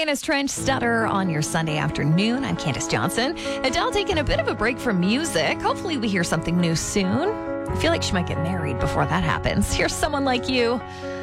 Diana's Trench Stutter on your Sunday afternoon. I'm Candace Johnson. Adele taking a bit of a break from music. Hopefully we hear something new soon. I feel like she might get married before that happens. Here's Someone Like You